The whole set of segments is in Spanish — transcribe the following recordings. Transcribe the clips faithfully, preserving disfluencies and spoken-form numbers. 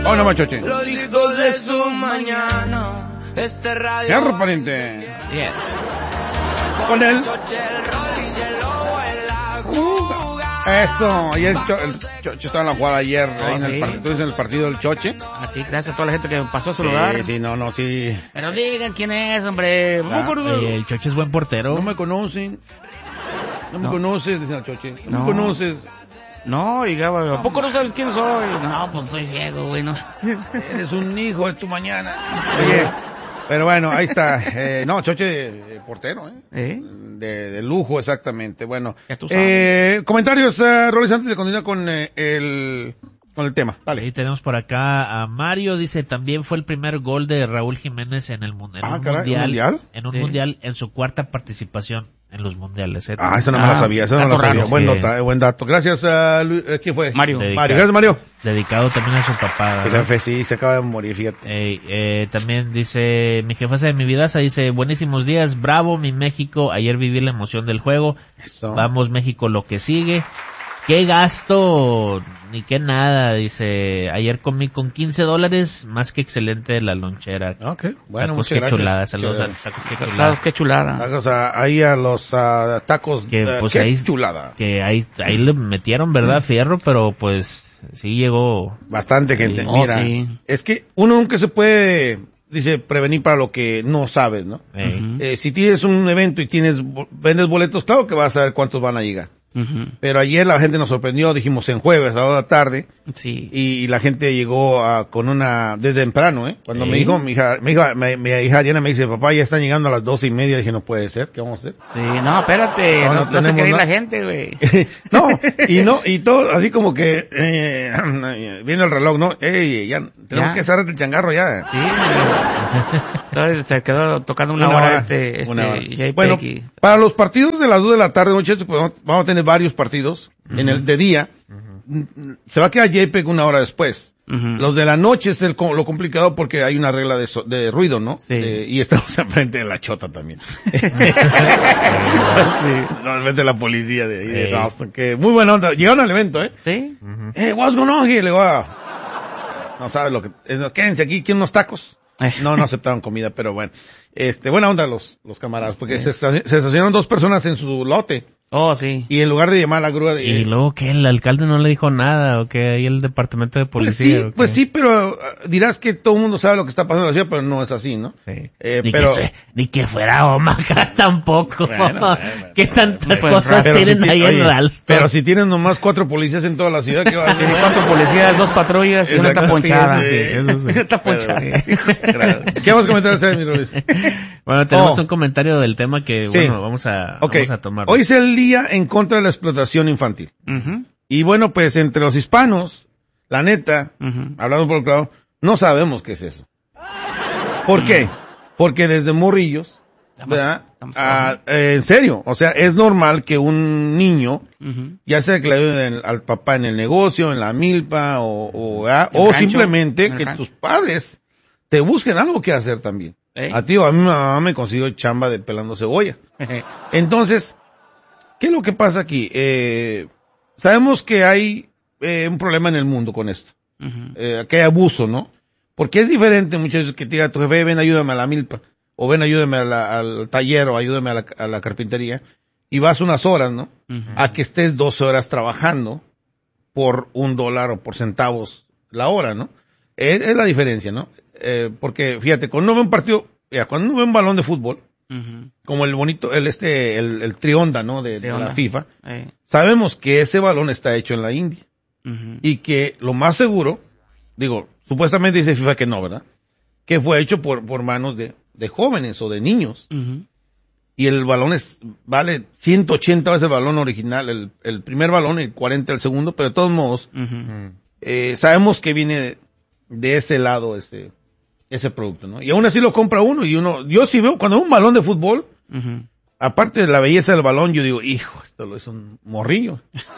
Oh, no, machoche. Los hijos de su mañana. Este radio. Cierro, pariente. Yes. Con él. Choche, el rol y el lobo en la Uh, eso. Y el, cho, el Choche estaba en la jugada ayer. Oh, ahí en sí. el partido, ¿tú dices en el partido del Choche? Así, gracias a toda la gente que pasó a su Sí, lugar. sí, no, no, sí. Pero digan quién es, hombre. Ah, Oye, el Choche es buen portero. No me conocen. No me No. conoces, dice el Choche. No, No. me conoces. No, y Gabo, ¿a poco no sabes quién soy? No, pues soy ciego, güey, no. Eres un hijo de tu mañana. Oye, pero bueno, ahí está. Eh, no, Choche, eh, portero, ¿eh? ¿Eh? De, de lujo, exactamente. Bueno, Ya tú sabes. eh, comentarios, uh, Rolis, antes de continuar con eh, el con el tema. Ahí Dale. tenemos por acá a Mario, dice, también fue el primer gol de Raúl Jiménez en el mun- en Ah, un caray, ¿un mundial, mundial? en un Sí. mundial en su cuarta participación en los mundiales. ¿eh? Ah, esa no me la Ah, sabía, esa no me la dato sabía. raro. Buen, Sí. nota, eh, buen dato. Gracias a Lu- eh, ¿quién fue? Mario. Dedicado. Mario, gracias Mario. Dedicado también a su papá. El ¿verdad? jefe sí, se acaba de morir, fíjate. Eh, eh, también dice, mi jefaza de mi vidaza dice, buenísimos días, bravo mi México, ayer viví la emoción del juego, Eso. vamos México lo que sigue, qué gasto, ni qué nada, dice, ayer comí con quince dólares, más que excelente la lonchera. Ok, bueno, Tacos, muchas qué gracias. chulada, saludos Qué- a los tacos, qué Tacos, chulada. qué chulada. Tacos a- ahí a los ah, tacos, Que, eh, pues, qué ahí- chulada. Que ahí, ahí le metieron, ¿verdad? Fierro, pero pues sí llegó. Bastante gente. Sí. Oh, Mira, sí. es que uno nunca se puede, dice, prevenir para lo que no sabes, ¿no? eh, Ujú. Eh, si tienes un evento y tienes bo- vendes boletos, claro que vas a saber cuántos van a llegar. Ujú. Pero ayer la gente nos sorprendió, dijimos en jueves, a la hora de la tarde, Sí. y, y la gente llegó a, con una, desde temprano, ¿eh? Cuando ¿Sí? me dijo, mi hija, mi hija, mi, mi hija Diana me dice, papá, ya están llegando a las doce y media, dije, no puede ser, ¿qué vamos a hacer? Sí, no, espérate, No, no, no no, se tenemos quiere ir nada. la gente, güey. no, y no, y todo, así como que, eh, viendo el reloj, ¿no? Ey, ya, tenemos Ya. que cerrar el changarro ya. Sí, entonces se quedó tocando una, Una hora, hora, este, este, una hora. J-P Bueno, y- para los partidos de las dos de la tarde, muchachos, pues vamos- vamos a tener varios partidos en el de día. Se va a quedar JPEG una hora después. Ujú. Los de la noche es el, co- lo complicado porque hay una regla de, so- de ruido, ¿no? Sí. Eh, y estamos enfrente de la chota también. Sí. No, enfrente de la policía de, ahí de Sí. Ralston, que muy buena onda. Llegaron al evento, ¿eh? ¿Sí? Eh, what's going on here? Le digo, ah, no sabes lo que, eh, no, quédense aquí, ¿quieren unos tacos? Eh. No, no aceptaron comida, pero bueno. Este, buena onda los, los camaradas, porque se, estaci- se estacionaron dos personas en su lote. Oh, sí. Y en lugar de llamar a la grúa de... y luego que el alcalde no le dijo nada, o que ahí el departamento de pues policía. sí, ¿o qué? pues sí, pero ah, dirás que todo el mundo sabe lo que está pasando en la ciudad, pero no es así, ¿no? Sí. Eh, ni, pero- que, fue- ni que fuera Omaha tampoco. Bueno, bueno, ¿Qué bueno, tantas pues, cosas Pero si tienen ti- ahí oye, en Ralston? Pero si tienen nomás cuatro policías en toda la ciudad, ¿qué va a Tiene hacer? cuatro policías, dos patrullas y una está Exacto, ponchada. sí, sí, eso sí. Está ponchada. Gracias. ¿Qué vamos a comentar, César, mi Luis? Bueno, tenemos Oh. un comentario del tema que, Sí. bueno, vamos a, Ok. vamos a tomar. Hoy es el día en contra de la explotación infantil. Ujú, Y bueno, pues entre los hispanos, la neta, ujú. hablando por claro, no sabemos qué es eso. ¿Por qué? Porque desde morrillos, ¿verdad? estamos Ah, eh, en serio, o sea, es normal que un niño, Ujú. ya sea que le ayuden al papá en el negocio, en la milpa, o, o, ¿verdad? En el o rancho, simplemente en el que rancho. tus padres te busquen algo que hacer también. ¿Eh? A ti, a mi mamá me consiguió chamba de pelando cebolla. Entonces, ¿qué es lo que pasa aquí? Eh, sabemos que hay eh, un problema en el mundo con esto. Ujú. Eh, que hay abuso, ¿no? Porque es diferente, muchachos, que te diga tu jefe, ven, ayúdame a la milpa, o ven, ayúdame a la- al taller, o ayúdame a la, a la carpintería, y vas unas horas, ¿no? Ujú. A que estés doce horas trabajando por un dólar o por centavos la hora, ¿no? Es, es la diferencia, ¿no? Eh, porque, fíjate, cuando uno ve un partido, mira, cuando uno ve un balón de fútbol, Ujú. como el bonito, el este, el, el trionda, ¿no? De, de Trionda. la FIFA, Eh. sabemos que ese balón está hecho en la India. Ujú. Y que lo más seguro, digo, supuestamente dice FIFA que no, ¿verdad? Que fue hecho por, por manos de, de jóvenes o de niños. Ujú. Y el balón es, vale ciento ochenta veces el balón original, el, el primer balón y cuarenta el segundo, pero de todos modos, Ujú. eh, sabemos que viene de, de ese lado ese, ese producto, ¿no? Y aún así lo compra uno y uno, yo sí veo, cuando veo un balón de fútbol, Ujú. aparte de la belleza del balón, yo digo, hijo, esto lo es un morrillo.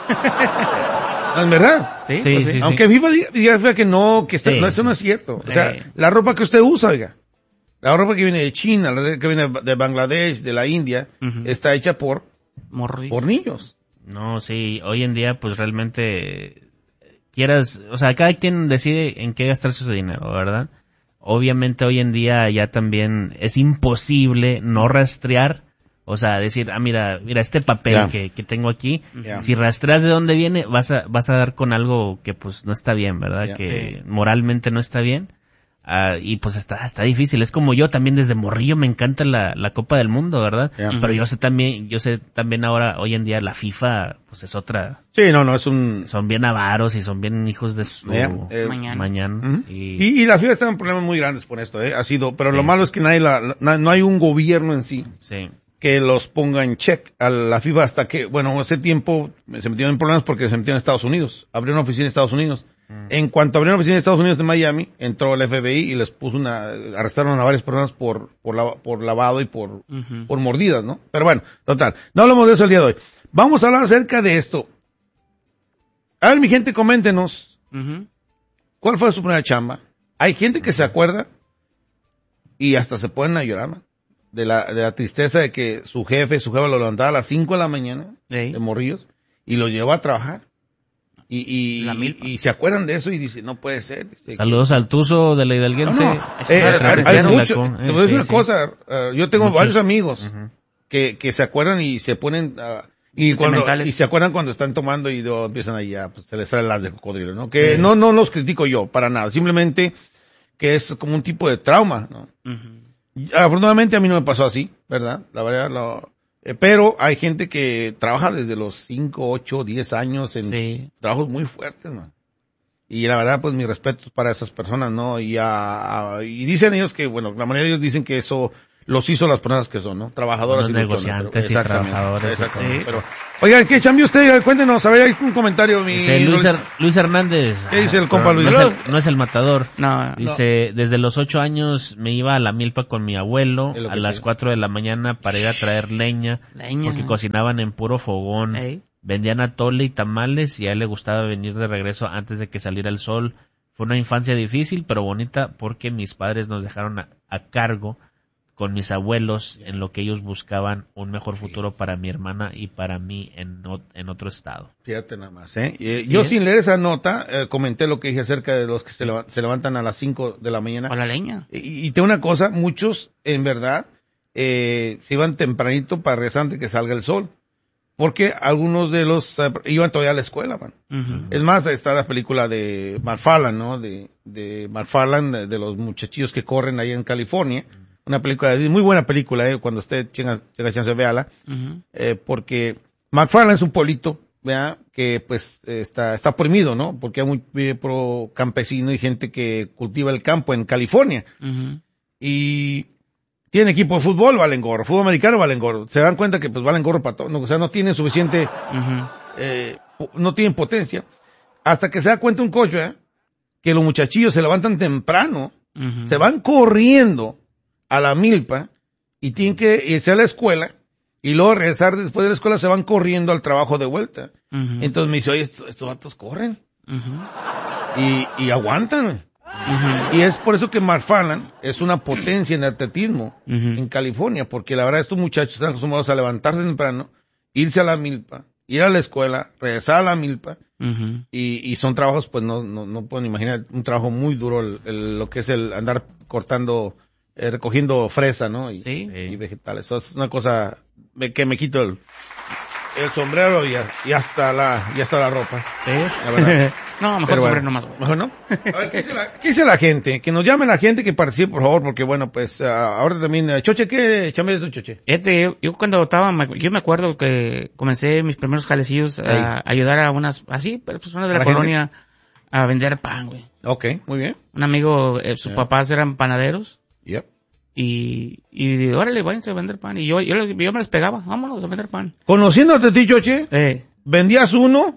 ¿No es verdad? Sí, Sí, pues sí, sí. Aunque FIFA diga, diga FIFA que no, que está, Sí, no, eso sí. no es cierto. O sea, Sí. la ropa que usted usa, oiga, la ropa que viene de China, la ropa que viene de Bangladesh, de la India, Ujú. está hecha por, Morri. por niños. No, sí, hoy en día pues realmente quieras, o sea, cada quien decide en qué gastarse su dinero, ¿verdad? Obviamente hoy en día ya también es imposible no rastrear, o sea, decir, ah, mira, mira este papel yeah. que, que tengo aquí, Yeah. si rastreas de dónde viene, vas a, vas a dar con algo que pues no está bien, ¿verdad? Yeah. Que Sí. moralmente no está bien. Uh, y pues está, está difícil, es como yo también desde morrillo me encanta la, la Copa del Mundo, ¿verdad? Yeah. Pero yo sé también, yo sé también ahora, hoy en día la FIFA, pues es otra, Sí, no, no, es un... son bien avaros y son bien hijos de su Yeah, eh, Mañana. mañana. Ujú. y, Y, y la FIFA está en problemas muy grandes por esto, ¿eh? Ha sido, pero Sí. lo malo es que nadie la, la- no hay un gobierno en sí sí, que los ponga en check a la FIFA hasta que, bueno, hace tiempo se metieron en problemas porque se metieron en Estados Unidos. Abrieron una oficina en Estados Unidos. Mm. En cuanto abrieron una oficina en Estados Unidos de Miami, entró el F B I y les puso una, arrestaron a varias personas por, por, lava- por lavado y por, Ujú. por mordidas, ¿no? Pero bueno, total. No hablamos de eso el día de hoy. Vamos a hablar acerca de esto. A ver, mi gente, coméntenos. Ujú. ¿Cuál fue su primera chamba? Hay gente que se acuerda y hasta se ponen a llorar, man, de la, de la tristeza de que su jefe, su jefa lo levantaba a las cinco de la mañana, Sí. de morrillos, y lo llevó a trabajar. Y, y, La milpa. y se acuerdan de eso y dicen, no puede ser. Dice, saludos al Tuzo de la que- no, Hidalguense. no, Eso eh, es hay- otra hay cuestión. mucho- Eh, te voy a decir sí, una sí. cosa, eh, yo tengo Muchos. varios amigos Ujú. que, que se acuerdan y se ponen, ah, y cuando, Sentimentales. y se acuerdan cuando están tomando y luego empiezan ahí a, pues se les sale las de cocodrilo, ¿no? Que no, no los critico yo, para nada, simplemente que es como un tipo de trauma, ¿no? Ujú. Afortunadamente a mí no me pasó así, ¿verdad? La verdad, lo- eh, pero hay gente que trabaja desde los cinco, ocho, diez años en Sí. trabajos muy fuertes, ¿no? Y la verdad, pues mi respeto para esas personas, ¿no? Y, a- a- y dicen ellos que, bueno, la mayoría de ellos dicen que eso los hizo las personas que son, ¿no? Trabajadoras Los y luchonas, negociantes pero- y exactamente, trabajadores y exactamente, todo. pero, oigan, ¿qué chambió usted? Cuéntenos, a ver, hay un comentario, mi... Dice Luis, Her- Luis Hernández. ¿Qué dice el Ah, compa pero Luis? No es el, no es el matador. No, Dice, desde los ocho años me iba a la milpa con mi abuelo Es lo a que las te- cuatro de la mañana para ir a traer leña, leña. porque cocinaban en puro fogón, Ey. vendían atole y tamales y a él le gustaba venir de regreso antes de que saliera el sol. Fue una infancia difícil pero bonita porque mis padres nos dejaron a, a cargo con mis abuelos en lo que ellos buscaban un mejor futuro para mi hermana y para mí en, ot- en otro estado. Fíjate nada más, ¿eh? Y, eh, Sí, yo ¿eh? sin leer esa nota, eh, comenté lo que dije acerca de los que se, leva- se levantan a las cinco de la mañana. Con la leña. Y, y tengo una cosa, muchos, en verdad, eh, se iban tempranito para rezar antes que salga el sol. Porque algunos de los eh, iban todavía a la escuela, man. Ujú. Es más, está la película de McFarlane, ¿no? De, de McFarlane, de, de los muchachillos que corren ahí en California. Una película, muy buena película, eh, cuando usted tenga, tenga chance, véala. Ujú. Eh, porque McFarlane es un pueblito, ¿verdad? Que pues eh, está, está oprimido, ¿no? Porque hay muy vive pro campesino y gente que cultiva el campo en California. Ujú. Y tiene equipo de fútbol, valen gorro. Fútbol americano, valen gorro. Se dan cuenta que pues valen gorro para todo. No, o sea, no tienen suficiente, Ujú. eh, po- no tienen potencia. Hasta que se da cuenta un cocho, ¿eh? Que los muchachillos se levantan temprano, Ujú. se van corriendo a la milpa y tienen que irse a la escuela y luego regresar después de la escuela se van corriendo al trabajo de vuelta. Ujú. Entonces me dice, oye, estos, estos vatos corren Ujú. y, y aguantan. Ujú. Y es por eso que McFarlane es una potencia en atletismo Ujú. en California, porque la verdad estos muchachos están acostumbrados a levantarse temprano, irse a la milpa, ir a la escuela, regresar a la milpa, Ujú. y, y son trabajos, pues no, no, no pueden imaginar, un trabajo muy duro, el, el- lo que es el andar cortando, eh, recogiendo fresa, ¿no? Y, Sí. y vegetales. Eso es una cosa me- que me quito el, el sombrero y, a- y hasta la, y hasta la ropa. La verdad. No, mejor Pero sobre bueno. nomás. güey. Mejor no. A ver, ¿qué dice, la, qué dice la gente? Que nos llame la gente, que participe, por favor, porque bueno, pues ah, ahora también, eh, Choche, ¿qué chame eso, Choche? Fíjate, yo, yo cuando estaba, me- yo me acuerdo que comencé mis primeros jalecillos Ey. a ayudar a unas, así, personas de ¿A la la gente? colonia a vender pan, güey. Ok, muy bien. Un amigo, eh, sus Ya. papás eran panaderos Yep. y, y órale, váyanse a vender pan. Y yo, yo, yo me les pegaba, vámonos a vender pan. Conociéndote a ti, Choche, Eh. vendías uno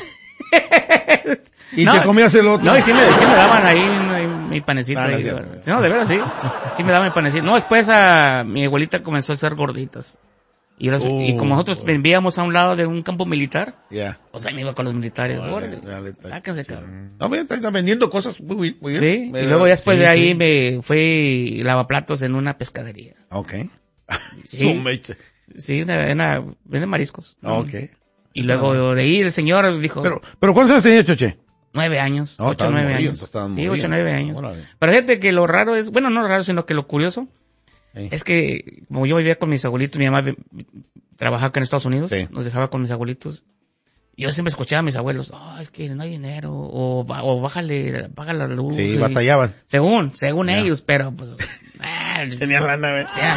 y No, te comías el otro. No, y sí me, sí me daban ahí mi, mi panecito. Ah, no, ahí, sí, de sí. verdad. No, de verdad, sí. Sí me daban mi panecito. No, después a, mi abuelita comenzó a hacer gorditas. Y, las- Oh, y como nosotros bueno. vivíamos a un lado de un campo militar, Ya. o sea, me iba con los militares. Órale, Órale, dale, dale. sáquense, cabrón. No, bien, están vendiendo cosas muy bien. Muy bien. Sí, Me- y luego ya después sí, de ahí sí. me fui lavaplatos en una pescadería. Ok. Sí. Su mecha. Sí, una, una vende mariscos. Ok. Y luego de ahí el señor dijo, Pero, pero ¿cuántos años tenías, Choche? Nueve años. No, ocho, estaban nueve morrillos, años. estaban Sí, morrillos. ocho, nueve años. Órale. Pero fíjate que lo raro es, bueno, no raro, sino que lo curioso Sí. es que como yo vivía con mis abuelitos, mi mamá vi- trabajaba acá en Estados Unidos, Sí. nos dejaba con mis abuelitos. Y yo siempre escuchaba a mis abuelos, oh, es que no hay dinero, o, ba- o bájale, paga la luz. Sí, y- batallaban. Según, según Ya. ellos, pero pues... ah, Tenían lana, ¿ves? sí,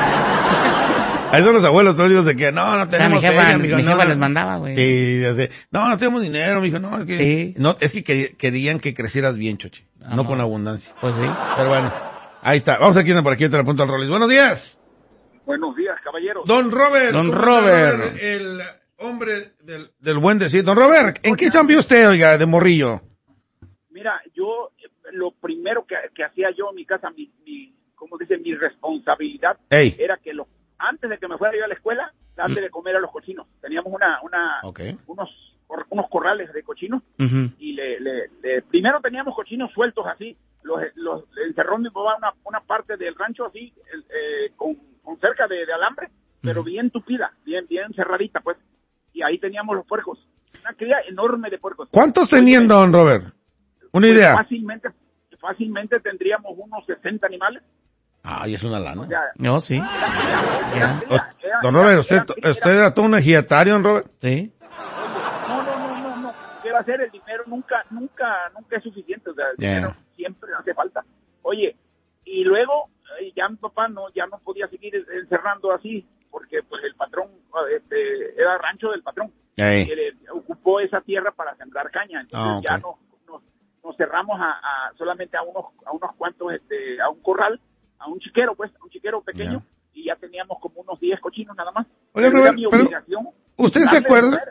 la- A eso los abuelos todos digo, de que no, no o sea, mi tenemos jefa, feria, mi mijo, no, jefa no. les mandaba, güey. Sí, ya sé. No, no tenemos dinero, mijo, no, es que, Sí. no, es que quer- querían que crecieras bien, Choche, Ah, no no. con abundancia. Pues sí. Pero bueno, ahí está. Vamos aquí por aquí, te la apunto al Rolis. Buenos días. Buenos días, caballeros. Don Robert. Don ¿cómo Robert. está, Robert? El hombre del, del buen decir. Don Robert, ¿en qué chambeó usted, oiga, de morrillo? Mira, yo, eh, lo primero que, que hacía yo en mi casa, mi, mi, ¿cómo dice? Mi responsabilidad Ey. era que lo, antes de que me fuera yo a la escuela, darle de comer a los cochinos. Teníamos una, una, Ok. unos, cor- unos corrales de cochinos Ujú. y le, le, le- primero teníamos cochinos sueltos así, los, los encerró mi papá una, una parte del rancho así, el, eh, con, con cerca de, de alambre, pero bien tupida, bien, bien cerradita, pues, y ahí teníamos los puercos, una cría enorme de puercos. ¿Cuántos tenían, don Robert? Una Pues idea. fácilmente, fácilmente tendríamos unos sesenta animales. Ay, es una lana. O sea, No, sí. era- Ya. era- era- Don Robert, usted, era- usted era todo un ejidatario, don Robert. Sí. No, no, no, no, no. ¿Qué va a hacer? El dinero nunca, nunca, nunca es suficiente. O sea, el Yeah. dinero siempre hace falta. Oye, y luego eh, ya mi papá no, ya no podía seguir encerrando así, porque pues el patrón, este, era rancho del patrón. Ey. Que le ocupó esa tierra para sembrar caña. Entonces Ah, ok. ya nos, nos, nos cerramos a, a solamente a unos, a unos cuantos, este, a un corral, a un chiquero, pues, a un chiquero pequeño, y ya teníamos como unos diez cochinos nada más. Oiga, Pero era Robert, mi pero obligación ¿usted se darle de acuerda? comer.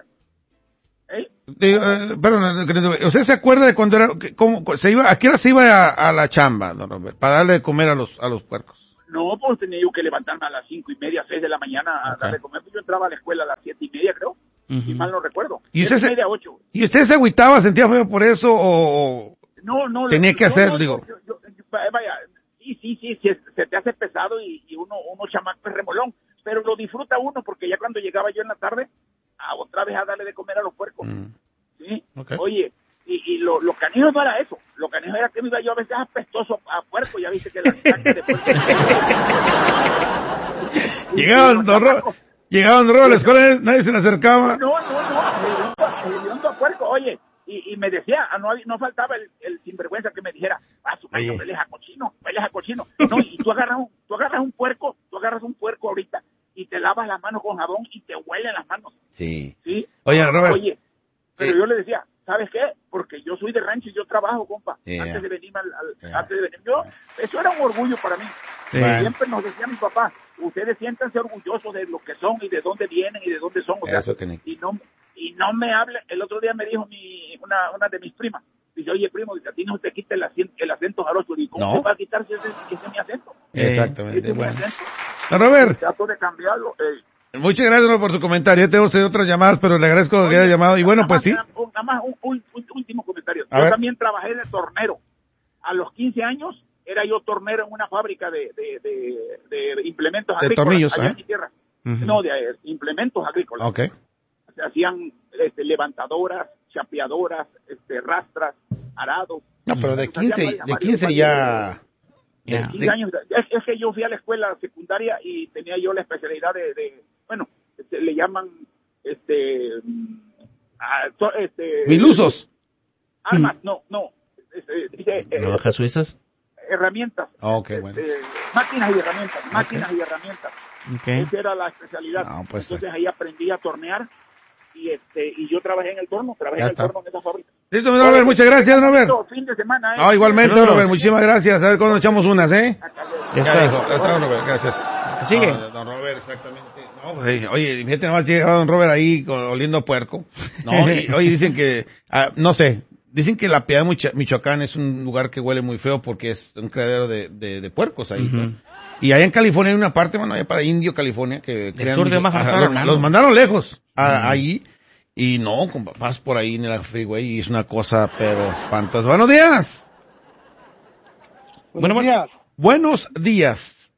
¿Eh? Digo, eh, perdón, querido, ¿usted se acuerda de cuando era, que- cómo, se iba, a qué hora se iba a, a la chamba, don Robert, para darle de comer a los, a los puercos? No, pues tenía yo que levantarme a las cinco y media, seis de la mañana a Ok. darle de comer. Pues yo entraba a la escuela a las siete y media, creo, si mal no recuerdo. ¿Y usted Siete se- y media, ocho. ¿Y usted se agüitaba, sentía feo por eso o...? No, no. Tenía lo- que yo hacer, no, digo. yo- yo- yo- vaya, sí, sí, sí, sí, se te hace pesado y, y uno, uno chamaco es remolón, pero lo disfruta uno porque ya cuando llegaba yo en la tarde, a otra vez a darle de comer a los puercos. Mm. ¿Sí? Ok. Oye, y, y lo, lo canijo no era eso, lo canijo era que me iba yo a veces apestoso a puerco, ya viste que la sangre de puerco. Llegaban, don Robert, llegaban, don Robert, a la escuela, nadie se le acercaba. No, no, no, el hediondo a puerco, oye, y, y me decía, ah, no, había- no faltaba el, el sinvergüenza que me dijera, ah, su Oye. macho, hueles a cochino, hueles a cochino. No, y tú agarras un, tú agarras un puerco, tú agarras un puerco ahorita y te lavas las manos con jabón y te huelen las manos, Sí. ¿sí? Oye, Robert. Oye, pero Eh. yo le decía, ¿sabes qué? Porque yo soy de rancho y yo trabajo, compa. Yeah. Antes de venir al, al- Yeah. antes de venir yo, eso era un orgullo para mí. Sí. Siempre nos decía mi papá, ustedes siéntanse orgullosos de lo que son y de dónde vienen y de dónde son. O sea, Eso que ni- y no y no me hable. El otro día me dijo mi una, una de mis primas, dice, oye primo, dice, a ti no te quita el acento, el acento jarocho. Digo, ¿cómo No. te va a quitar si ese, ese es mi acento? Exactamente, Ese es mi bueno. acento. Don Robert, Trato de cambiarlo. eh. muchas gracias, don, por su comentario. Yo tengo usted otras llamadas, pero le agradezco que haya llamado. Y bueno, Nada pues sí. más, Nada más un, un- un último comentario. A Yo ver. también trabajé de tornero. A los quince años era yo tornero en una fábrica de, de, de, de implementos De agrícolas. tornillos, allá ajá. en mi tierra. Ujú. No, de eh, implementos agrícolas. Ok. Se hacían este, levantadoras, chapeadoras, este, rastras, arados. No, pero de Se hacían quince, varias- de varias- quince varias- ya... Ya. quince de- años. Es, es que yo fui a la escuela secundaria y tenía yo la especialidad de, de bueno, este, le llaman, este, mm, ah, to- este, Milusos. armas, no, no, este, dice, eh, ¿Navajas suizas? herramientas, Ok, bueno. este, máquinas y herramientas, máquinas y herramientas. Ok. Esa era la especialidad. No, pues, Entonces ahí aprendí a tornear y este y yo trabajé en el torno, trabajé Ya en el está. torno en esa fábrica. Listo, don Robert, muchas gracias, don Robert. Bonito fin de semana, ¿eh? No, igualmente, don Saludos. Robert, muchísimas gracias. A ver cuándo echamos unas, ¿eh? Acá le- Ya Ya está. dijo, ya está, don Robert, gracias. Sigue. No, don Robert, exactamente. No, pues, eh, oye, fíjate, nomás llega don Robert ahí con- oliendo a puerco. No, y, oye, dicen que, ah, no sé, dicen que la Piedad de Micho- Michoacán es un lugar que huele muy feo porque es un criadero de, de, de puercos ahí. Ujú. ¿no? Y allá en California hay una parte, bueno, allá para Indio, California, que crean sur de mucho- Baja ajá, California, los, ¿no? los mandaron lejos, a, ahí, y no, compa, vas por ahí en la freeway y es una cosa, pero espantosa. Buenos días. Bueno, bueno. Buenos días.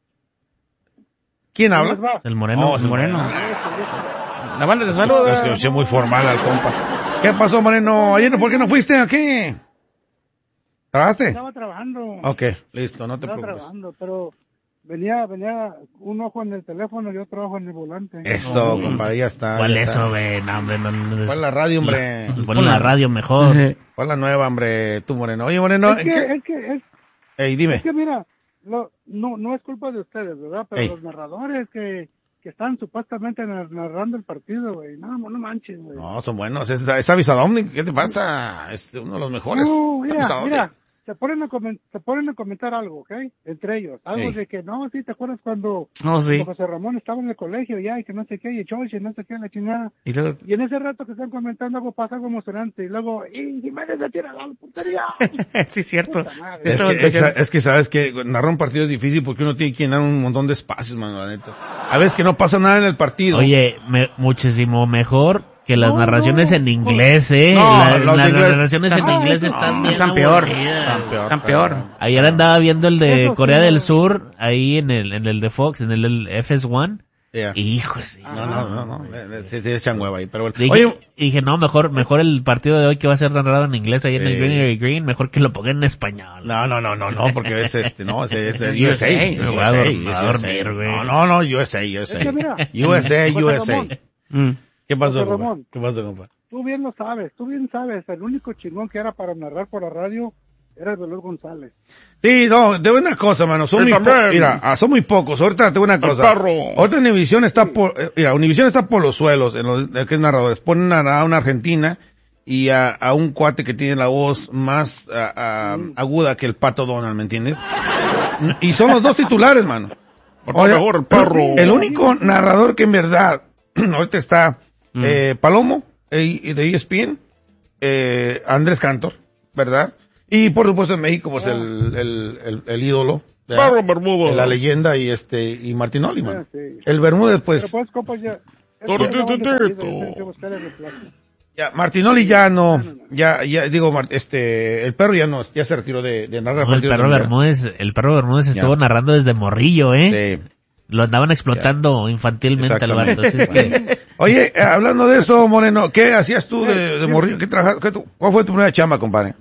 ¿Quién habla? El moreno. Oh, El moreno. La banda de salud. Es que escuché muy formal al compa. ¿Qué pasó, Moreno? Ayer, ¿por qué no fuiste aquí? ¿Trabajaste? Estaba trabajando. Ok, listo, no te Estaba preocupes. trabajando, pero venía, venía un ojo en el teléfono y otro ojo en el volante. Eso, compadre, ya está. ¿Cuál ya eso, está. güey? No, hombre, no, no, ¿Cuál es la radio, hombre? Pon la radio mejor. ¿Cuál es la nueva, hombre? Tú, Moreno. Oye, Moreno, es que, ¿qué? es que, es, Ey, dime. es que mira, lo, no, no es culpa de ustedes, ¿verdad? Pero Ey. los narradores que, que están supuestamente nar- narrando el partido, güey, no, no manches, güey. No, son buenos. Es, es Avisadón, ¿qué te pasa? Es uno de los mejores. No, Es mira, Avisadón. mira, se ponen, a comen- se ponen a comentar algo, ¿ok? Entre ellos. Algo Ey. de que, no, sí, ¿te acuerdas cuando, No, sí. cuando José Ramón estaba en el colegio ya y que no sé qué, y George y no sé qué, la chingada? Y luego, Y en ese rato que están comentando algo pasa algo emocionante y luego, ¡y Jiménez se tira la puntería! sí, cierto. Puta madre. Es Estaba que, es, escuchando. es que sabes que narrar un partido es difícil porque uno tiene que llenar un montón de espacios, mano, la neta. A veces que no pasa nada en el partido. Oye, me- muchísimo mejor que las No, narraciones no. en inglés, ¿eh? No, La- los las de inglés- narraciones en Ah, inglés eso- están no, bien están peor. aburridas. Tan peor. Tan peor. Ayer andaba viendo el de Eso sí, Corea no. del Sur, ahí en el, en el de Fox, en el, el F S uno. Yeah. Hijo, sí. No, no, no, no. eh, eh, Se, se echan hueva ahí, pero bueno. Dije, Oye, dije, no, mejor, mejor el partido de hoy que va a ser narrado en inglés ahí en el Sí. Greenery Green, mejor que lo pongan en español. no, no, no, no, no, porque es este, no, es, es, es U U S A. S A. U Me voy a S A, dor- me voy a U S A. dormir, güey. No, no, no, U S A, U S Es que mira, A. U S A, José U S A. Ramón. Mm. ¿Qué pasó, José compa? Ramón. ¿Qué pasó, compa? Tú bien lo sabes, tú bien sabes, el único chingón que era para narrar por la radio era el Veloz González. Sí, no, te digo una cosa, mano, son muy pocos, mira, ah, son muy pocos, ahorita te digo una cosa. Ahorita Univisión está por, eh, mira, Univisión está por los suelos, en los, en que es narradores, ponen a, a una argentina y a, a un cuate que tiene la voz más ah, ah, aguda que el Pato Donald, ¿me entiendes? Y son los dos titulares, mano. Oye, el único narrador que en verdad, ahorita está, eh, Palomo, eh, de E S P N, eh, Andrés Cantor, ¿verdad? Y por supuesto en México, pues el, el, el, el ídolo, ¿verdad? La leyenda y este, y Martín Oliman. Sí, sí. El Bermúdez, Pero pues, pues, compa, ya... es que ya acaban de salir, ya tienen que buscar el reemplazo. ya, Martinoli ya no, ya, ya, digo, Mar- este, el perro ya no, ya se retiró de, de narrar No, el partidos perro de Bermúdez, el perro Bermúdez Ya. estuvo narrando desde morrillo, ¿eh? Sí. Lo andaban explotando infantilmente al vato. Así es que, Oye, eh, hablando de eso, Moreno, ¿qué hacías tú de, de morrillo? ¿Qué trabajas? qué tu- ¿Cuál fue tu primera chamba, compadre?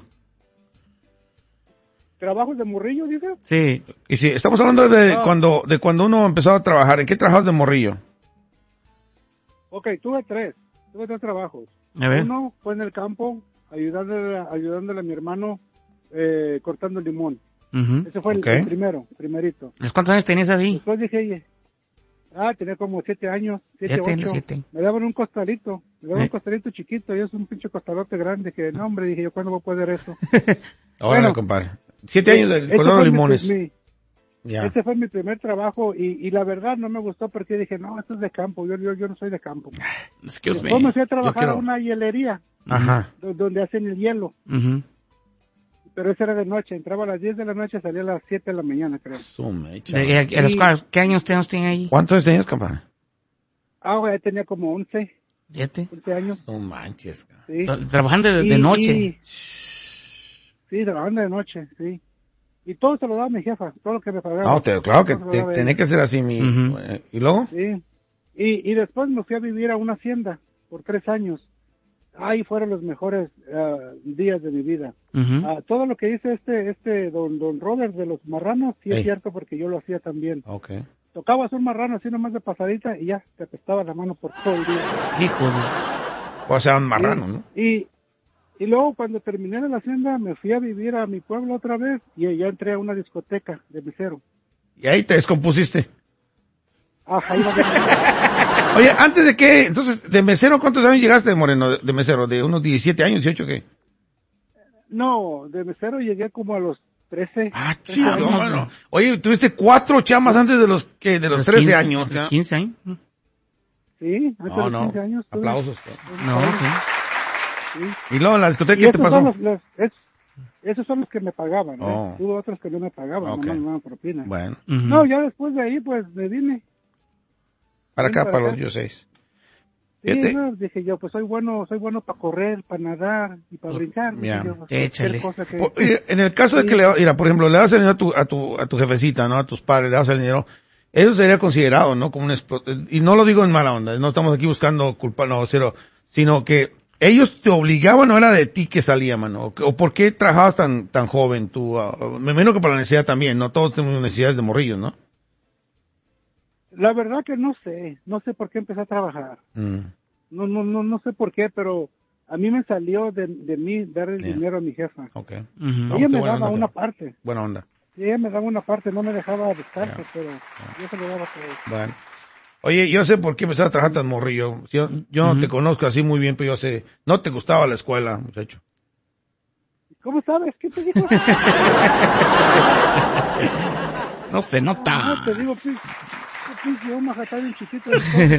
¿Trabajos de morrillo, dices? Sí. Y si estamos hablando de Ah. cuando, de cuando uno empezó a trabajar, ¿en qué trabajabas de morrillo? Ok, tuve tres, tuve tres trabajos. A ver. Uno fue en el campo, ayudándole, ayudándole a mi hermano eh, cortando el limón. Ujú. Ese fue el- Ok. el, primero, primerito. ¿Los ¿Cuántos años tenías ahí? Después dije, oye, ah, tenía como siete años, siete, Ya tenía ocho. siete. Me daban un costalito, me daban Eh. un costalito chiquito, y es un pinche costalote grande, que no, hombre, dije yo, ¿cuándo voy a poder eso? Ahora, Bueno. compadre. Siete años de Ese color fue de mi- limones. mi- Ya. Ese fue mi primer trabajo, y, y la verdad no me gustó porque dije, no, esto es de campo, yo, yo, yo no soy de campo. Excuse Después me me. fui a trabajar quiero- a una hielería, Ajá. do- donde hacen el hielo. Ujú. Pero eso era de noche, entraba a las diez de la noche, salía a las siete de la mañana, creo. Su mecha. De- de- a los Y- cual- ¿Qué años tenías tiene ahí? ¿Cuántos años tenías, compadre? Ah, ya tenía como once, Siete. once años, No manches, cara. sí. Tra- Trabajando de, de Y- noche. y- sí, trabajando de noche, sí. Y todo se lo daba mi jefa, todo lo que me pagaba. No, te, claro que Todo se lo te- daba tenía ella. que ser así, mi, Ujú. eh, ¿y luego? Sí. Y, y después me fui a vivir a una hacienda por tres años. Ahí fueron los mejores ah, días de mi vida. Ujú. Ah, todo lo que dice este este don don Robert de los marranos, sí Ey. es cierto porque yo lo hacía también. Okay. Tocabas un marrano así nomás de pasadita y ya te apestaba la mano por todo el día. Hijo de... O sea, un marrano, ¿no? Y, y luego cuando terminé de la hacienda me fui a vivir a mi pueblo otra vez y ya entré a una discoteca de mesero. Y ahí te descompusiste. Ajá, iba a Oye, antes de que, entonces, de mesero, ¿cuántos años llegaste, Moreno, de, de mesero? ¿De unos diecisiete años, dieciocho, qué? No, de mesero llegué como a los trece. Ah, trece chido, años. mano. Oye, tuviste cuatro chamas antes de los, que de los trece quince, años. los ¿ya? quince años. Sí, antes de No, los no. quince años. tuve- Aplausos. No, sí. Sí. Y luego en la discoteca, Y ¿qué te esos pasó? son los, los- es- esos son los que me pagaban, ¿eh? Oh. Tuve otros que no me pagaban, Ok. nomás me daban propina. Bueno, Ujú. No, ya después de ahí, pues, me vine. para acá, para para los acá. yo seis. Sí, Fíjate. no, dije yo, pues soy bueno, soy bueno para correr, para nadar y para brincar. dije ya. yo, pues, Échale. cualquier cosa que- Po- oye, en el caso de que le, mira, por ejemplo, le das el dinero a tu, a tu, a tu jefecita, ¿no? A tus padres, le das el dinero. Eso sería considerado, ¿no? Como un explo- y no lo digo en mala onda, no estamos aquí buscando culpa, no, cero, sino que ¿ellos te obligaban o era de ti que salía, mano? ¿O, o por qué trabajabas tan tan joven tú? Uh, me imagino que por la necesidad también, ¿no? Todos tenemos necesidades de morrillos, ¿no? La verdad que no sé, no sé por qué empecé a trabajar. Mm. No, no, no, no sé por qué, pero a mí me salió de, de mí dar el Yeah. dinero a mi jefa. Ok. Ujú. No, ella qué me buena daba onda, una pero- parte. Buena onda. Sí, ella me daba una parte, no me dejaba descartar, Yeah. pero yo se lo daba todo. Bueno. Oye, yo sé por qué empezaste a trabajar tan morrillo. Yo, yo no Ujú. te conozco así muy bien, pero yo sé, no te gustaba la escuela, muchacho. ¿Cómo sabes? ¿Qué te dijo? No se nota. No, te digo, pues, pues, yo me está bien chiquito.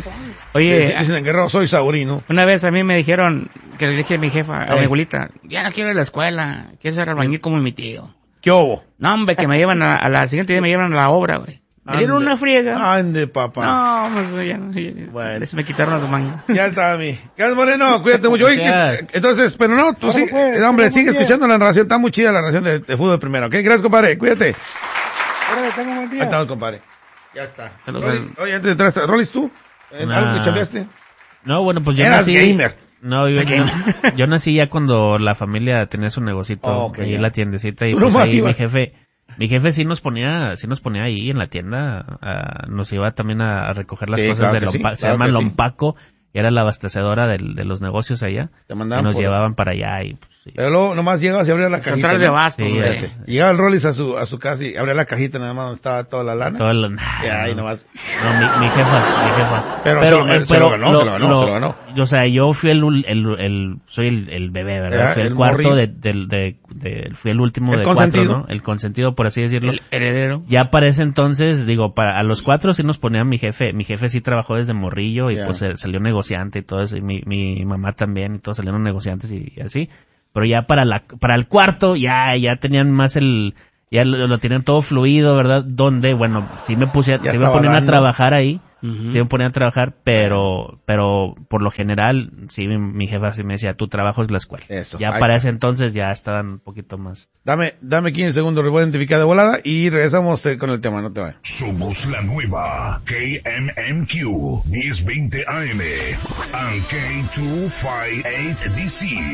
Oye, Dicen en Guerrero, soy saurino. una vez a mí me dijeron, que le dije a mi jefa, a Ey. mi abuelita, ya no quiero ir a la escuela, quiero ser albañil como mi tío. ¿Qué hubo? No, hombre, que me llevan a, a la siguiente día me llevan a la obra, güey. Me dieron Ande. una friega. Ande, papá. No, pues ya no. ya- Bueno. Me quitaron las mangas. Ya está, mi. Gracias, Moreno, cuídate mucho. Oye, Gracias. que- entonces, pero no, tú sí, pues, hombre, tenga sigue buen día. escuchando la narración, está muy chida la narración de, de fútbol primero, ¿ok? Gracias, compadre, cuídate. Órale, tenga un buen Ahí día. estamos, compadre. Ya está. Saludos Rolly, al- oye, antes de entrar, ¿Rolis tú? ¿En Nah. ¿Algo que chambeaste? No, bueno, pues yo Eras nací... gamer. No, yo, yo, yo nací ya cuando la familia tenía su negocito, Oh, ok, ahí ya. en la tiendecita, y Tú pues nomás ahí mi ibas. jefe, mi jefe sí nos ponía, sí nos ponía ahí en la tienda, ah, nos iba también a, a recoger las Sí, cosas claro de que sí, Lompa- se claro llama que sí. Lompaco, y era la abastecedora del, de los negocios allá, Te y mandaban nos por- llevaban para allá, y pues, sí. Pero luego nomás llegabas y abrías la cajita. Central de ¿no? abastos, Sí, güey. este. Llegaba el Rollis a su, a su casa y abría la cajita nada más donde estaba toda la lana. Todo el- Y ahí nomás. No, mi, mi jefa, mi jefa. Pero se lo mer- eh, se lo ganó, se lo ganó, se lo ganó. O sea, yo fui el, ul- el, el soy el, el bebé, ¿verdad? Era Fui el, el cuarto morrillo. de, del- de, de- fui el último El de cuatro, consentido. ¿no? El consentido, por así decirlo. El heredero. Ya para ese entonces, digo, para a los cuatro sí nos ponía mi jefe. Mi jefe sí trabajó desde morrillo y Ya. pues eh, salió negociante y todo eso. Y mi, mi mamá también y todos salieron negociantes y, y así. Pero ya para la, para el cuarto ya, ya tenían más el, ya lo, lo tenían todo fluido, ¿verdad? Donde, bueno, sí me puse, Ya sí me estaba ponían dando. a trabajar ahí. Ujú. Sí me ponían a trabajar, pero, pero por lo general, sí, mi, mi jefa sí me decía, tu trabajo es la escuela. Eso, Ya ahí para está. ese entonces ya estaban un poquito más. Dame, dame quince segundos, lo voy a identificar de volada y regresamos eh, con el tema, no te vayas. Somos la nueva K M M Q diez veinte A M and K doscientos cincuenta y ocho D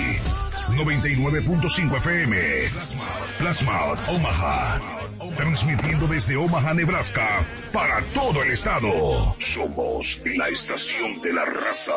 C noventa y nueve punto cinco F M Plasma Omaha, transmitiendo desde Omaha, Nebraska para todo el estado. Somos la estación de la raza.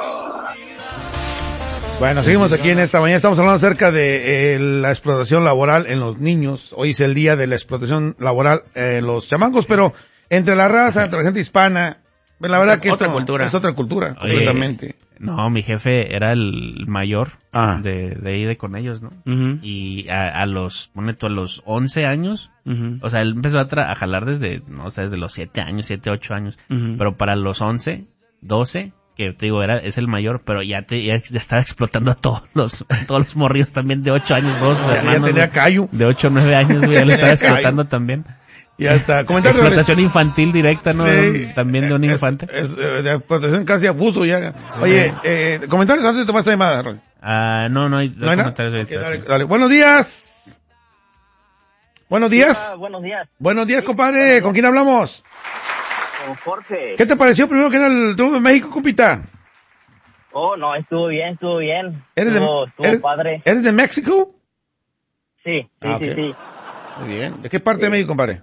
Bueno, seguimos aquí en esta mañana. Estamos hablando acerca de eh, la explotación laboral en los niños. Hoy es el día de la explotación laboral en los chamacos, pero entre la raza, entre la gente hispana, pues, la verdad que Otra esto cultura. es otra cultura, Oye, completamente. No, mi jefe era el mayor Ah. de, de ahí de con ellos, ¿no? Ujú. Y a, a los, pone tú, a los once años, Ujú. o sea, él empezó a, tra- a jalar desde, no sé, desde los siete años, siete, ocho años, Ujú. pero para los once, doce, que te digo, era, es el mayor, pero ya te, ya estaba explotando a todos los, todos los morrillos también de ocho años, dos Ya, ya hermanos, tenía güey, callo. de ocho o nueve años, güey, ya lo estaba explotando también. Ya está. Comentario. Explotación infantil directa, ¿no? Sí. También de un Es- infante. Es, eh, de explotación casi abuso ya. Oye, eh, comentarios antes de tomar esta llamada, Roy. Ah, no, no hay, ¿No hay nada? comentarios Ok, ahorita, dale, sí. dale. Buenos días. Buenos días. Hola, buenos días, Buenos días, compadre. ¿Con quién hablamos? con Jorge. ¿Qué te pareció primero que era el triunfo de México, compita? Oh, no, estuvo bien, estuvo bien. ¿Eres de, estuvo estuvo eres- padre. ¿Eres de México? Sí, sí, Ah, sí, ok. sí. Muy bien. ¿De qué parte de México, compadre?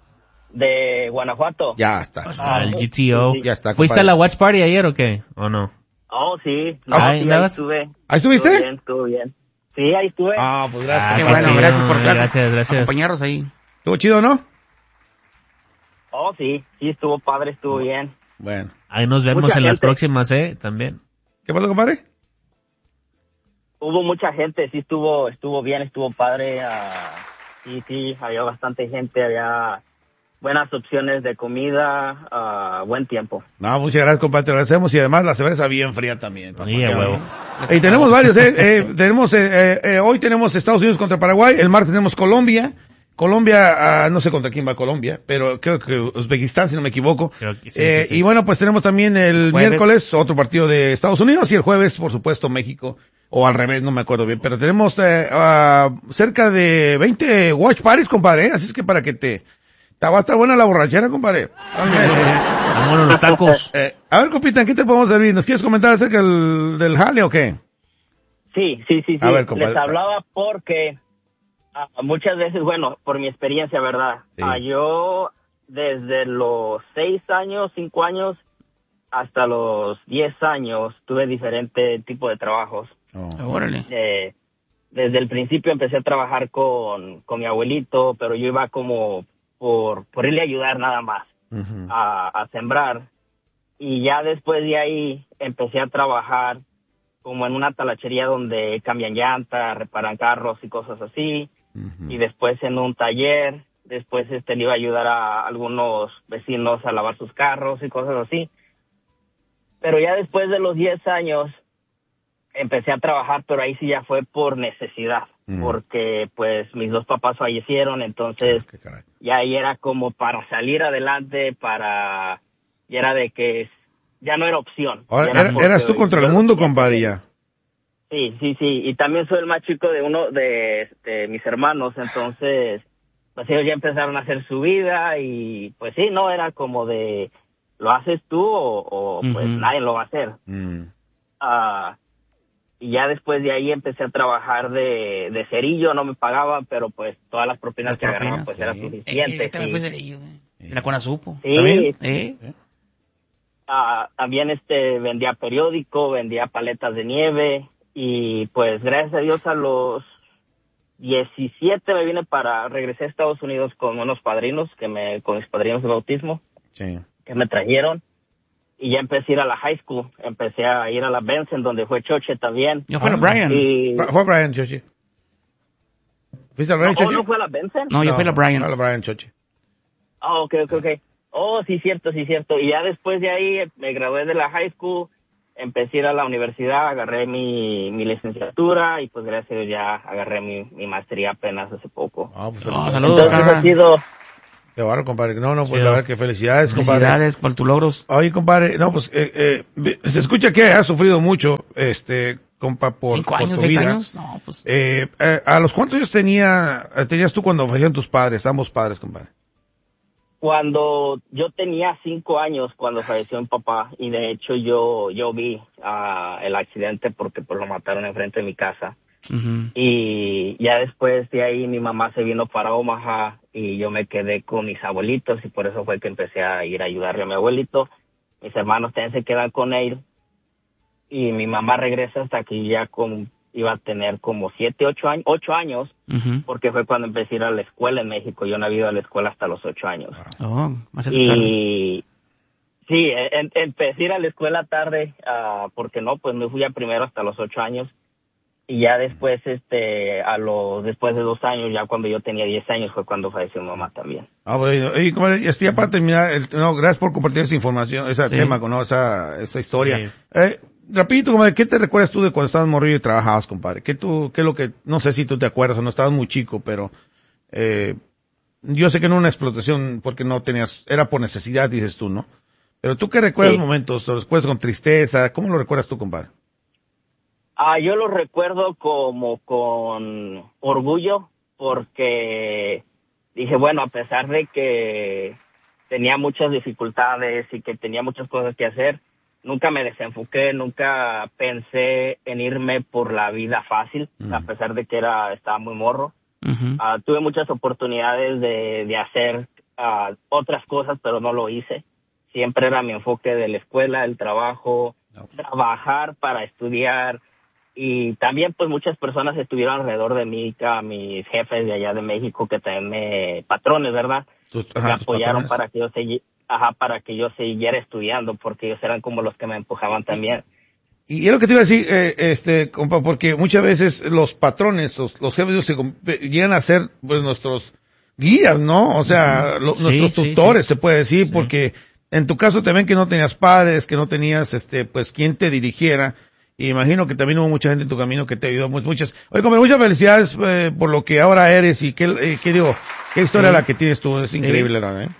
De Guanajuato. Ya está. Ah, el sí, G T O. sí, sí. Ya está, ¿Fuiste compadre. a la Watch Party ayer o qué? ¿O no? Oh, sí. No, Ahí sí, ahí andabas. estuve. ¿Ahí estuviste? Estuvo bien, estuvo bien. Sí, ahí estuve. Ah, pues gracias. Ah, Qué qué bueno, chido, gracias por gracias, gracias. acompañarnos ahí. ¿Estuvo chido, no? Oh, sí, sí, estuvo padre, estuvo bien. Bueno. Ahí nos vemos Mucha en las gente. próximas, ¿eh? También. ¿Qué pasó, compadre? Hubo mucha gente, sí estuvo, estuvo bien, estuvo padre. ah, sí, sí, había bastante gente, había buenas opciones de comida, ah, buen tiempo. No, muchas gracias, compadre. Te agradecemos y además la cerveza bien fría también. papá. Sí, a huevo. Y tenemos varios, eh, eh, tenemos, eh, eh, eh, hoy tenemos Estados Unidos contra Paraguay, el martes tenemos Colombia, Colombia, ah, no sé contra quién va Colombia, pero creo que Uzbekistán, si no me equivoco. Creo que sí, Eh, sí, sí. Y bueno, pues tenemos también el Jueves. miércoles otro partido de Estados Unidos y el jueves, por supuesto, México, o al revés, no me acuerdo bien, pero tenemos eh, ah, cerca de veinte watch parties, compadre, ¿eh? Así es que para que te, te va a estar buena la borrachera, compadre. Vámonos los tacos. Eh, a ver, compita, ¿en qué te podemos servir? ¿Nos quieres comentar acerca del, del jale o qué? Sí, sí, sí, sí. A ver, compadre. Les hablaba porque uh, muchas veces, bueno, por mi experiencia, ¿verdad? Sí. Uh, yo desde los seis años, cinco años, hasta los diez años, tuve diferente tipo de trabajos. Oh. Órale. Eh, desde el principio empecé a trabajar con, con mi abuelito, pero yo iba como por, por irle a ayudar nada más Uh-huh. a, a sembrar. Y ya después de ahí empecé a trabajar como en una talachería donde cambian llantas, reparan carros y cosas así. Uh-huh. Y después en un taller, después este le iba a ayudar a algunos vecinos a lavar sus carros y cosas así. Pero ya después de los diez años empecé a trabajar, pero ahí sí ya fue por necesidad, Mm. porque pues mis dos papás fallecieron, entonces Qué caray. ya ahí era como para salir adelante, para, ya era de que ya no era opción. Ahora, Ya era era- porque eras tú contra yo el lo mundo, tenía que compadre, hacer. ya. Sí, sí, sí, y también soy el más chico de uno de, este, mis hermanos, entonces pues ellos ya empezaron a hacer su vida y pues sí, no, era como de, ¿lo haces tú o, o pues Ujú. nadie lo va a hacer? Mm. Ah, y ya después de ahí empecé a trabajar de, de cerillo, no me pagaban, pero pues todas las propinas Las que agarraban propinas, pues sí. eran Eh, suficientes. yo también y- fui cerillo, güey. De la Conasupo. Sí, ¿También? ¿Eh? ah, también este vendía periódico, vendía paletas de nieve y pues gracias a Dios a los diecisiete me vine para, regresé a Estados Unidos con unos padrinos, que me, con mis padrinos de bautismo, Sí. que me trajeron. Y ya empecé a ir a la high school, empecé a ir a la Benson, donde fue Choche también. Yo fui a la Ah, Brian. Y... Bra- Fue Brian, Chochi. ¿Fuiste al Brian, ¿Oh, Chochi? no fue a la Benson? No, yo fui a la Brian. A la Brian, Chochi. Ah, ok, ok, ok. Oh, sí, cierto, sí, cierto. Y ya después de ahí eh, me gradué de la high school, empecé a ir a la universidad, agarré mi, mi licenciatura y pues gracias a Dios ya agarré mi, mi maestría apenas hace poco. Ah, pues, Oh, saludos, Entonces carnal. ha sido... qué barro, compadre. No, no, pues Chido. a ver, qué felicidades, compadre. Felicidades por tus logros. Oye, compadre, no, pues, eh, eh, vi- se escucha que has sufrido mucho, este, compa, por, ¿Cinco por años, tu seis vida. años? No, pues. Eh, eh, ¿a los cuántos años tenía, eh, tenías tú cuando fallecieron tus padres, ambos padres, compadre? Cuando yo tenía cinco años, cuando falleció mi papá, y de hecho yo yo vi ah, el accidente porque pues lo mataron enfrente de mi casa. Ujú. Y ya después de ahí mi mamá se vino para Omaha y yo me quedé con mis abuelitos y por eso fue que empecé a ir a ayudarle a mi abuelito. Mis hermanos también se quedan con él y mi mamá regresa hasta que ya con, iba a tener como siete, ocho años, ocho años, Ujú. porque fue cuando empecé a ir a la escuela en México. Yo no había ido a la escuela hasta los ocho años. Oh, más tarde. Y sí, en- empecé a ir a la escuela tarde, ah, porque no, pues me fui a primero hasta los ocho años. Y ya después, este, a los, después de dos años, ya cuando yo tenía diez años, fue cuando falleció mi mamá también. Ah, bueno, oye, compadre, y ya para terminar, el, no, gracias por compartir esa información, ese Sí. tema, ¿no? esa, esa historia. Sí. Eh, rapidito, compadre, ¿qué te recuerdas tú de cuando estabas morrido y trabajabas, compadre? ¿Qué tú, qué es lo que, no sé si tú te acuerdas o no, estabas muy chico, pero, eh, yo sé que no una explotación porque no tenías, era por necesidad, dices tú, ¿no? Pero tú qué recuerdas Sí. momentos, ¿lo recuerdas con tristeza? ¿Cómo lo recuerdas tú, compadre? Ah, yo lo recuerdo como con orgullo, porque dije, bueno, a pesar de que tenía muchas dificultades y que tenía muchas cosas que hacer, nunca me desenfoqué, nunca pensé en irme por la vida fácil, Mm. a pesar de que era, estaba muy morro. Ujú. Ah, tuve muchas oportunidades de, de hacer ah, otras cosas, pero no lo hice. Siempre era mi enfoque de la escuela, el trabajo, trabajar para estudiar. Y también pues muchas personas estuvieron alrededor de mí, a mis jefes de allá de México, que también me, patrones, ¿verdad? Tus, Me ajá, tus apoyaron patrones. para que yo segui, ajá, para que yo siguiera estudiando, porque ellos eran como los que me empujaban también. Y es lo que te iba a decir, eh, este, compa, porque muchas veces los patrones, los, los jefes se com- llegan a ser, pues, nuestros guías, ¿no? O sea, lo- Sí, nuestros sí, tutores, sí. se puede decir, Sí. porque en tu caso también que no tenías padres, que no tenías, este, pues, quien te dirigiera, y imagino que también hubo mucha gente en tu camino que te ayudó, mu- muchas, oye, compa, muchas felicidades, eh, por lo que ahora eres, y qué, eh, qué digo, qué historia Sí. la que tienes tú, es increíble, ¿no? ¿Eh?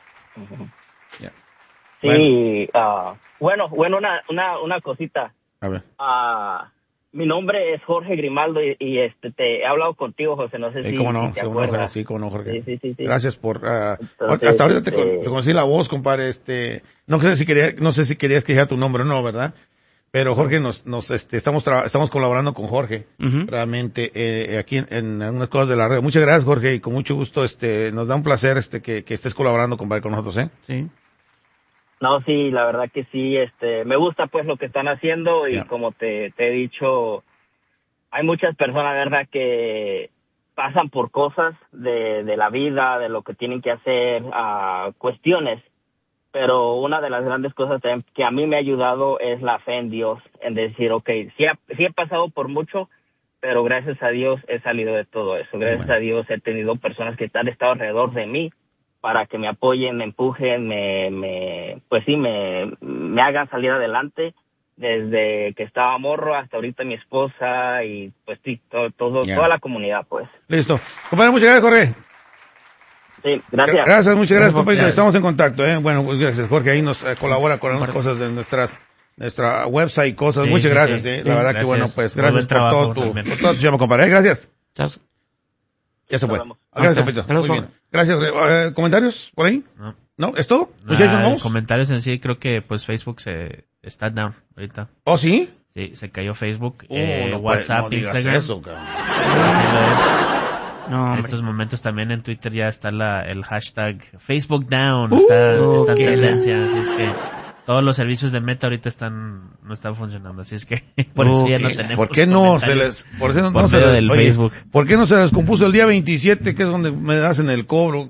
Ya. Sí, ah, bueno, bueno, una, una, una cosita. A ver. Ah, mi nombre es Jorge Grimaldo y, y, este te he hablado contigo, José, no sé Sí, si, cómo no, si te cómo no, Jorge, acuerdas. sí, cómo no, Jorge. Sí, sí, sí, sí. Gracias por, ah, Entonces, hasta ahorita te, este- con- te conocí la voz, compadre, este, no sé si quería, no sé si querías que dijera tu nombre o no, ¿verdad? Pero Jorge, nos, nos, este, estamos, tra- estamos colaborando con Jorge, Ujú. realmente, eh, aquí en, en algunas cosas de la red. Muchas gracias, Jorge, y con mucho gusto, este, nos da un placer, este, que, que estés colaborando, compadre, con nosotros, ¿eh? Sí. No, sí, la verdad que sí, este, me gusta pues lo que están haciendo y Ya. como te, te he dicho, hay muchas personas, ¿verdad?, que pasan por cosas de, de la vida, de lo que tienen que hacer, a cuestiones, pero una de las grandes cosas también que a mí me ha ayudado es la fe en Dios, en decir, okay, sí, ha- sí he pasado por mucho, pero gracias a Dios he salido de todo eso, gracias Bueno. a Dios he tenido personas que han estado alrededor de mí, para que me apoyen, me empujen, me, me pues sí, me, me hagan salir adelante desde que estaba morro hasta ahorita mi esposa y pues sí, todo, todo Ya. toda la comunidad, pues. Listo. Compadre, muchas gracias, Jorge. Sí, gracias. Gracias, muchas gracias, compadre. Gracias. Estamos en contacto, ¿eh? Bueno, pues gracias, Jorge. Ahí nos eh, colabora con algunas cosas de nuestras, nuestra website y cosas. Sí, muchas sí, gracias, sí. ¿eh? Sí, La verdad que gracias. bueno, pues Muy gracias buen por trabajo, todo tu, realmente. por todo tu llamo, compadre. ¿eh? Gracias. Chao. Ya se fue. Nos vemos. Gracias, Ok. Pepito. Saludos, Muy bien. Jorge. Gracias. Eh, ¿Comentarios por ahí? No. ¿No? ¿Es todo? Nada, ¿Pues ya nos en vamos? comentarios en sí, creo que pues Facebook se está down ahorita. ¿Oh, sí? Sí, se cayó Facebook, Oh, eh, no, WhatsApp, no digas Instagram. eso, cabrón. Así lo es. No, En hombre. estos momentos también en Twitter ya está la, el hashtag Facebook Down, está, Uh, está en qué tendencia, así es que todos los servicios de Meta ahorita están, no están funcionando, así es que por eso ya no Ok. tenemos ¿Por qué no se comentarios. les, por qué no, Por no se medio les, del oye, Facebook. ¿por qué no se les compuso el día veintisiete, que es donde me hacen el cobro?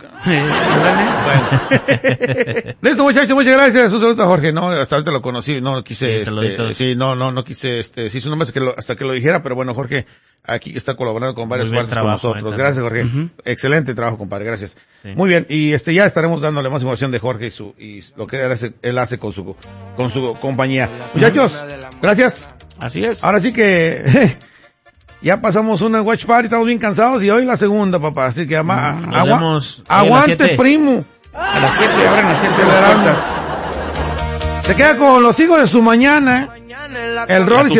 Bueno. Listo, muchachos, muchas gracias. Un saludo a Jorge. No, hasta ahorita lo conocí, no quise, Sí, este, saluditos. sí, no, no, no quise, este, sí, su nombre hasta que lo, hasta que lo dijera, pero bueno, Jorge, aquí está colaborando con varios Muy buen partes con trabajo, nosotros. eh, Gracias, Jorge. Ujú. Excelente trabajo, compadre, gracias. Sí. Muy bien, y este, ya estaremos dándole más información de Jorge y su, y lo que él hace, él hace con su, con su compañía. Muchachos, gracias. Así es. Ahora sí que ya pasamos una watch party, estamos bien cansados y hoy la segunda, papá. Así que ama, Nos agua- vemos hoy a las aguante, siete. primo. A las siete, abren las siete las puertas. Se queda con los hijos de su mañana. Mañana en la El rol